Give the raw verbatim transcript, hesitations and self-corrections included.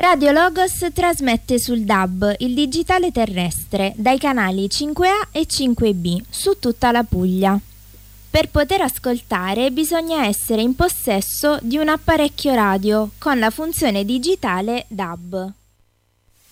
Radio Logos trasmette sul D A B, il digitale terrestre, dai canali cinque A e cinque B, su tutta la Puglia. Per poter ascoltare bisogna essere in possesso di un apparecchio radio con la funzione digitale D A B.